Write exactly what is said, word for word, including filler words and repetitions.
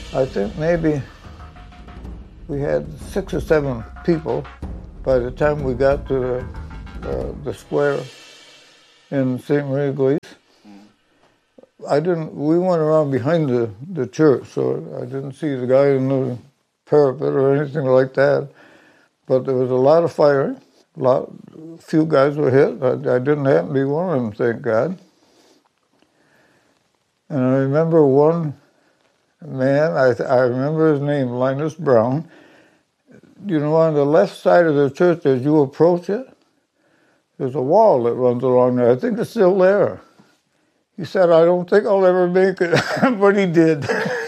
I think maybe we had six or seven people by the time we got to the, uh, the square in Saint Marie Glace. I didn't. We went around behind the, the church, so I didn't see the guy in the parapet or anything like that. But there was a lot of firing. A lot, a few guys were hit. I, I didn't happen to be one of them, thank God. And I remember one man. I I remember his name, Linus Brown. You know, on the left side of the church, as you approach it, there's a wall that runs along there. I think it's still there. He said, "I don't think I'll ever make it," but he did.